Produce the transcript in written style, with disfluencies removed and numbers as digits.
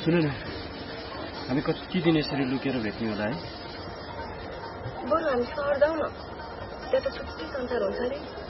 सुन न, हामी कति दिन यसरी लुकेर भेट्ने होला है? बरु हामी सहर जाउँ न, त्यहाँ त छुट्टै संसार हुन्छ नि।